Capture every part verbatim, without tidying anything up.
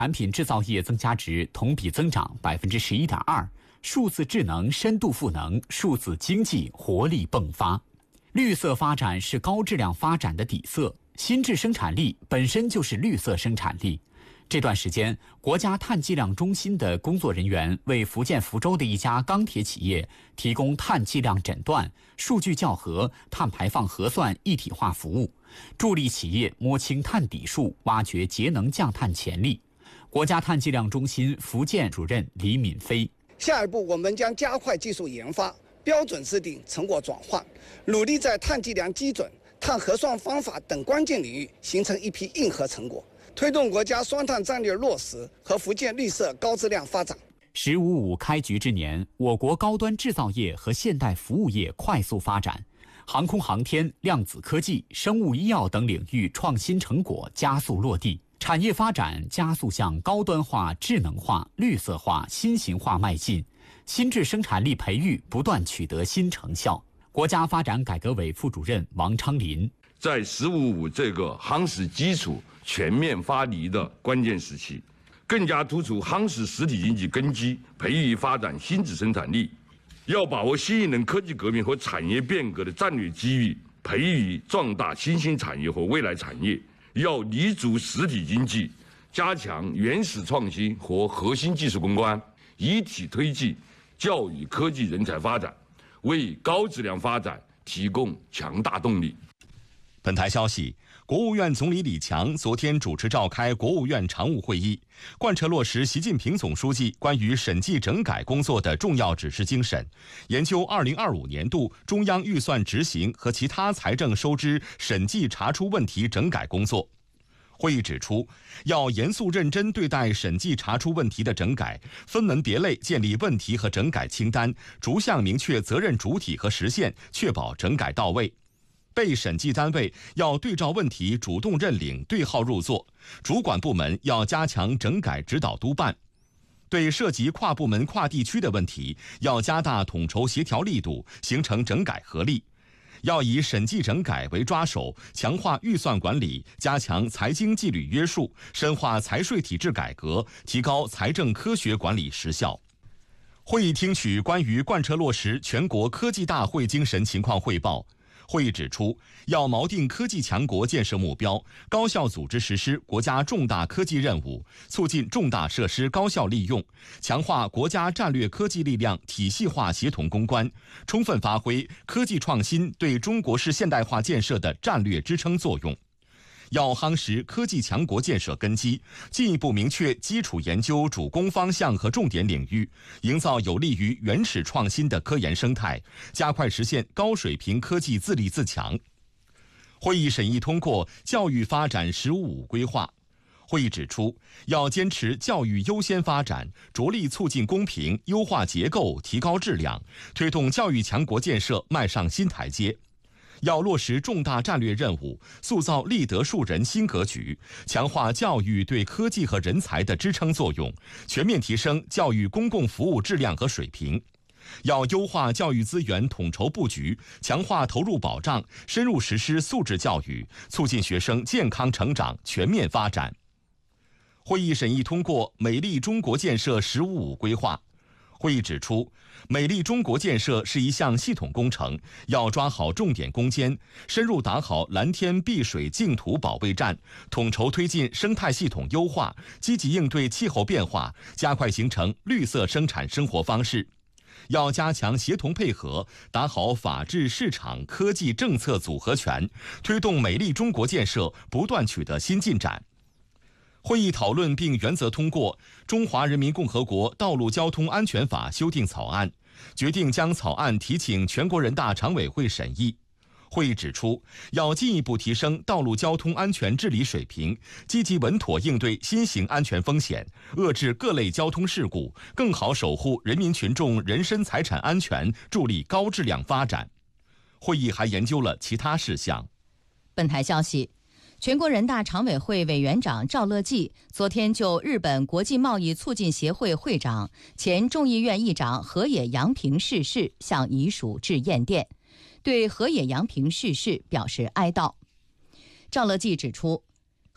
产品制造业增加值同比增长百分之十一点二，数字智能深度赋能，数字经济活力迸发。绿色发展是高质量发展的底色，新质生产力本身就是绿色生产力。这段时间，国家碳计量中心的工作人员为福建福州的一家钢铁企业提供碳计量诊断、数据校核、碳排放核算一体化服务，助力企业摸清碳底数，挖掘节能降碳潜力。国家碳计量中心福建主任李敏飞： 下一步，我们将加快技术研发、标准制定、成果转换，努力在碳计量基准、碳核算方法等关键领域形成一批硬核成果，推动国家双碳战略落实和福建绿色高质量发展。 十五五开局之年，我国高端制造业和现代服务业快速发展，航空航天、量子科技、生物医药等领域创新成果加速落地，产业发展加速向高端化、智能化、绿色化、新型化迈进，新质生产力培育不断取得新成效。国家发展改革委副主任王昌林： 在“十五五”这个夯实基础、全面发力的关键时期，更加突出夯实实体经济根基，培育发展新质生产力。要把握新一轮科技革命和产业变革的战略机遇，培育壮大新兴产业和未来产业。要立足实体经济，加强原始创新和核心技术攻关，一体推进教育科技人才发展，为高质量发展提供强大动力。 本台消息，国务院总理李强昨天主持召开国务院常务会议，贯彻落实习近平总书记关于审计整改工作的重要指示精神，研究二零二五年度中央预算执行和其他财政收支审计查出问题整改工作。会议指出，要严肃认真对待审计查出问题的整改，分门别类建立问题和整改清单，逐项明确责任主体和时限，确保整改到位。被审计单位要对照问题主动认领、对号入座，主管部门要加强整改指导督办。对涉及跨部门、跨地区的问题，要加大统筹协调力度，形成整改合力。要以审计整改为抓手，强化预算管理，加强财经纪律约束，深化财税体制改革，提高财政科学管理实效。会议听取关于贯彻落实全国科技大会精神情况汇报。会议指出，要锚定科技强国建设目标，高效组织实施国家重大科技任务，促进重大设施高效利用，强化国家战略科技力量体系化协同攻关，充分发挥科技创新对中国式现代化建设的战略支撑作用。要夯实科技强国建设根基，进一步明确基础研究主攻方向和重点领域，营造有利于原始创新的科研生态，加快实现高水平科技自立自强。会议审议通过教育发展“十五五”规划。会议指出，要坚持教育优先发展，着力促进公平，优化结构，提高质量，推动教育强国建设迈上新台阶。要落实重大战略任务，塑造立德树人新格局，强化教育对科技和人才的支撑作用，全面提升教育公共服务质量和水平。要优化教育资源统筹布局，强化投入保障，深入实施素质教育，促进学生健康成长、全面发展。会议审议通过美丽中国建设“十五五”规划。会议指出，美丽中国建设是一项系统工程，要抓好重点攻坚，深入打好蓝天碧水净土保卫战，统筹推进生态系统优化，积极应对气候变化，加快形成绿色生产生活方式。要加强协同配合，打好法治、市场、科技政策组合拳，推动美丽中国建设不断取得新进展。会议讨论并原则通过《中华人民共和国道路交通安全法》修订草案，决定将草案提请全国人大常委会审议。会议指出，要进一步提升道路交通安全治理水平，积极稳妥应对新型安全风险，遏制各类交通事故，更好守护人民群众人身财产安全，助力高质量发展。会议还研究了其他事项。 本台消息，全国人大常委会委员长赵乐际昨天就日本国际贸易促进协会会长、前众议院议长河野洋平逝世向遗属致唁电，对河野洋平逝世表示哀悼。赵乐际指出，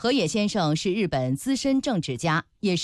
河野先生是日本资深政治家，也是